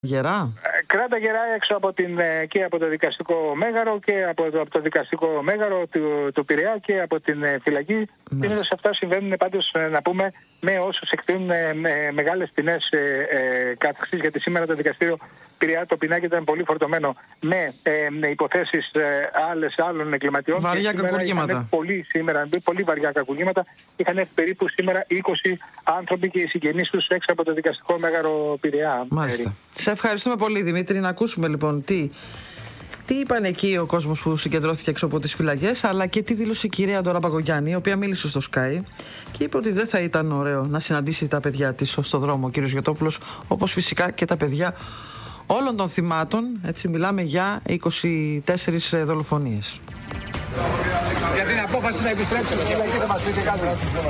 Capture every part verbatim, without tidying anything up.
Γερά. Κράτα γερά έξω από την, και από το δικαστικό μέγαρο και από το, από το δικαστικό μέγαρο του, του Πειραιά και από την φυλακή. Συνήθως αυτά συμβαίνουν πάντως, να πούμε, με όσους εκτείνουν με μεγάλες ποινές ε, ε, κάθεξης, γιατί σήμερα το δικαστήριο Πειραιά, το πινάκι ήταν πολύ φορτωμένο με, ε, με υποθέσεις ε, άλλες άλλων εγκληματιών. Βαριά κακουργήματα. Πολύ, σήμερα, πολύ βαριά κακουργήματα. Είχαν έρθει περίπου σήμερα είκοσι άνθρωποι και οι συγγενείς τους έξω από το δικαστικό μέγαρο Πειραιά. Μάλιστα. Σε ευχαριστούμε πολύ, Δημήτρη. Να ακούσουμε λοιπόν τι, τι είπαν εκεί ο κόσμος που συγκεντρώθηκε έξω από τις φυλακές, αλλά και τι δήλωσε η κυρία Ντόρα Παγκογιάννη, η οποία μίλησε στο Sky και είπε ότι δεν θα ήταν ωραίο να συναντήσει τα παιδιά της στο δρόμο ο κύριος Γιωτόπουλος, όπως φυσικά και τα παιδιά όλων των θυμάτων. Έτσι, μιλάμε για είκοσι τέσσερις δολοφονίες. Για την απόφαση να επιστρέψουμε και δεν μας πείτε κάτι.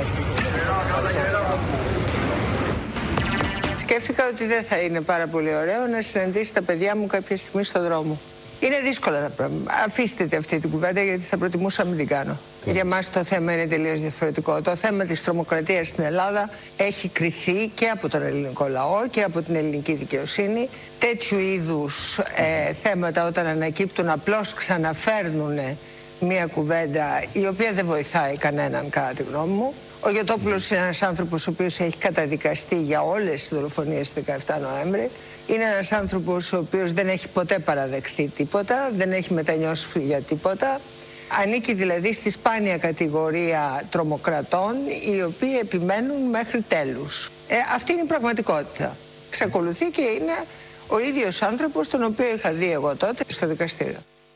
Σκέφτηκα ότι δεν θα είναι πάρα πολύ ωραίο να συναντήσει τα παιδιά μου κάποια στιγμή στον δρόμο. Είναι δύσκολα τα πράγματα. Αφήστε αυτή την κουβέντα, γιατί θα προτιμούσα να μην την κάνω. Για μας το θέμα είναι τελείως διαφορετικό. Το θέμα της τρομοκρατίας στην Ελλάδα έχει κριθεί και από τον ελληνικό λαό και από την ελληνική δικαιοσύνη. Τέτοιου είδους ε, θέματα, όταν ανακύπτουν, απλώς ξαναφέρνουν μια κουβέντα η οποία δεν βοηθάει κανέναν, κατά τη γνώμη μου. Ο Γιωτόπουλος είναι ένας άνθρωπος ο οποίος έχει καταδικαστεί για όλες τις δολοφονίες του δεκαεφτά Νοέμβρη. Είναι ένας άνθρωπος ο οποίος δεν έχει ποτέ παραδεχθεί τίποτα, δεν έχει μετανιώσει για τίποτα. Ανήκει δηλαδή στη σπάνια κατηγορία τρομοκρατών, οι οποίοι επιμένουν μέχρι τέλους. Ε, αυτή είναι η πραγματικότητα. Ξεκολουθεί και είναι ο ίδιος άνθρωπος τον οποίο είχα δει εγώ τότε στο δικαστήριο.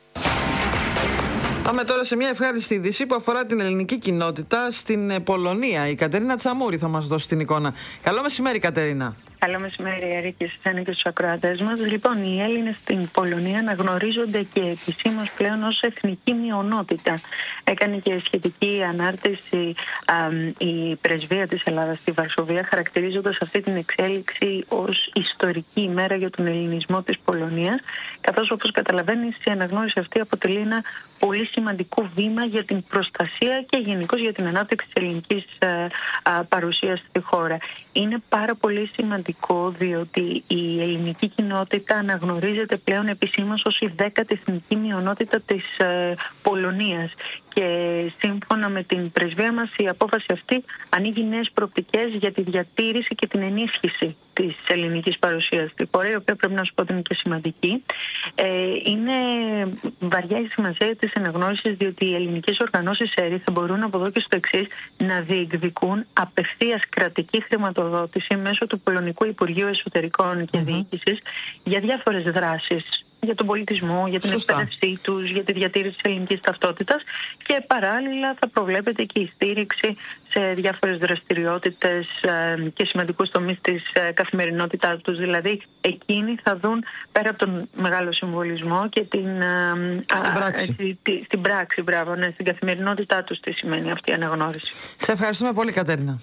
Πάμε τώρα σε μια ευχάριστη είδηση που αφορά την ελληνική κοινότητα στην Πολωνία. Η Κατερίνα Τσαμούρη θα μας δώσει την εικόνα. Καλό μεσημέρι, Κατερίνα. Καλό μεσημέρι, Ερή, και σε εσένα και στους ακροατές μας. Λοιπόν, οι Έλληνες στην Πολωνία αναγνωρίζονται και επισήμως πλέον ως εθνική μειονότητα. Έκανε και σχετική ανάρτηση α, η πρεσβεία της Ελλάδας στη Βαρσοβία, χαρακτηρίζοντας αυτή την εξέλιξη ως ιστορική ημέρα για τον ελληνισμό της Πολωνίας, καθώς, όπως καταλαβαίνεις, η αναγνώριση αυτή αποτελεί ένα πολύ σημαντικό βήμα για την προστασία και γενικώς για την ανάπτυξη της ελληνικής α, α, παρουσίας στη χώρα. Είναι πάρα πολύ σημαντικό, διότι η ελληνική κοινότητα αναγνωρίζεται πλέον επισήμως ως η δέκατη εθνική μειονότητα της ε, Πολωνίας. Και σύμφωνα με την πρεσβεία μας, η απόφαση αυτή ανοίγει νέες προοπτικές για τη διατήρηση και την ενίσχυση της ελληνικής παρουσίας στη χώρα, η οποία πρέπει να σου πω ότι είναι και σημαντική. Ε, είναι βαριά η σημασία της αναγνώρισης, διότι οι ελληνικές οργανώσεις ΕΡΗ θα μπορούν από εδώ και στο εξής να διεκδικούν απευθείας κρατική χρηματοδότηση μέσω του Πολωνικού Υπουργείου Εσωτερικών και mm-hmm. Διοίκησης για διάφορες δράσεις. Για τον πολιτισμό, για την εκπαίδευσή τους, για τη διατήρηση της ελληνικής ταυτότητας, και παράλληλα θα προβλέπεται και η στήριξη σε διάφορες δραστηριότητες ε, και σημαντικούς τομείς της ε, καθημερινότητάς τους. Δηλαδή, εκείνοι θα δουν πέρα από τον μεγάλο συμβολισμό και την, ε, στην πράξη, α, ε, τη, στην πράξη, μπράβο, ναι, στην καθημερινότητά τους τι σημαίνει αυτή η αναγνώριση. Σε ευχαριστούμε πολύ, Κατέρινα.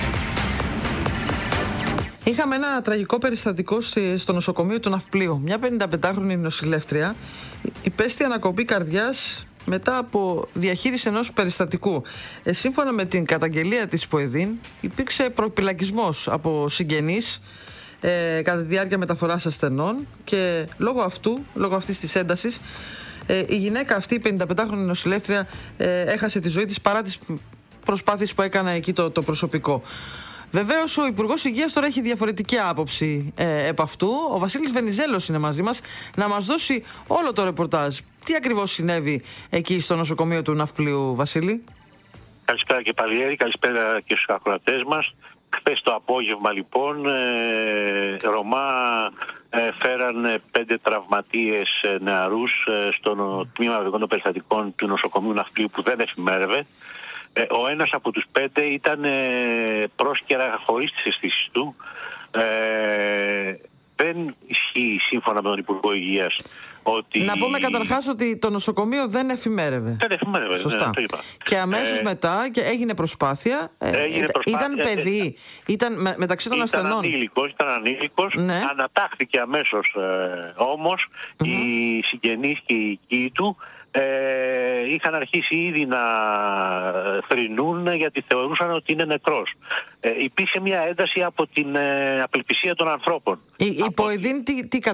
Είχαμε ένα τραγικό περιστατικό στο νοσοκομείο του Ναυπλίου. Μια πενηνταπεντάχρονη νοσηλεύτρια υπέστη ανακοπή καρδιάς μετά από διαχείριση ενός περιστατικού. Ε, σύμφωνα με την καταγγελία της ΠΟΕΔΗΝ, υπήρξε προπυλακισμός από συγγενείς ε, κατά τη διάρκεια μεταφοράς ασθενών, και λόγω αυτού, λόγω αυτής της έντασης, ε, η γυναίκα αυτή, η πενηνταπεντάχρονη νοσηλεύτρια, ε, έχασε τη ζωή της παρά τις προσπάθειες που έκανε εκεί το, το προσωπικό. Βεβαίως, ο Υπουργός Υγείας τώρα έχει διαφορετική άποψη ε, επ' αυτού. Ο Βασίλης Βενιζέλος είναι μαζί μας να μας δώσει όλο το ρεπορτάζ. Τι ακριβώς συνέβη εκεί στο νοσοκομείο του Ναυπλίου, Βασίλη? Καλησπέρα και πάλι, Έρη. Καλησπέρα και στους ακροατές μας. Χθες το απόγευμα, λοιπόν, ε, Ρωμά ε, φέραν πέντε τραυματίες ε, νεαρούς ε, στο τμήμα των περιστατικών του νοσοκομείου Ναυπλίου, που δεν εφημέρευε. Ο ένας από τους πέντε ήταν ε, πρόσκαιρα χωρίς τις αισθήσεις του. Ε, δεν ισχύει, σύμφωνα με τον Υπουργό Υγείας, ότι... Να πούμε καταρχάς ότι το νοσοκομείο δεν εφημέρευε. Δεν εφημέρευε, σωστά. Ναι, το είπα. Και αμέσως ε, μετά και έγινε προσπάθεια. Έγινε προσπάθεια. Ήταν παιδί, ήταν με, μεταξύ των ήταν ασθενών. Ανήλικος, ήταν ανήλικος, ναι. Ανατάχθηκε αμέσως ε, όμως. Mm-hmm. Οι συγγενείς και οι οικοί του ε, είχαν αρχίσει ήδη να θρηνούν γιατί θεωρούσαν ότι είναι νεκρός. Ε, υπήρχε μια ένταση από την ε, απελπισία των ανθρώπων. Η, η Ποεδίν τι, τι